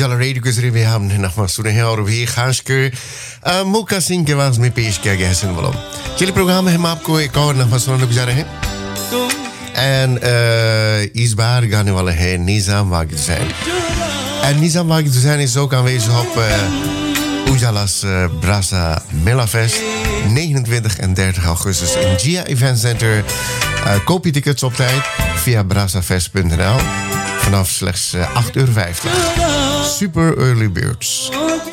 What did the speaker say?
उजाला रेडियो के जरिए भी हमने नगमा सुने हैं और भी खासकर मोका सिंह की आवाज में पेश किया गया है सुन वालों। चलिए प्रोग्राम में हम आपको एक और नगमा सुनाने जा रहे हैं एंड इस बार गाने वाला है Nizam Wagid Hussein. En Nizam Wagid Hussein is ook aanwezig op Ujala's Brasa Melafest 29 en 30 augustus in Gia Event Center. Koop je tickets op tijd via brasafest.nl vanaf slechts €8,50. Super early birds.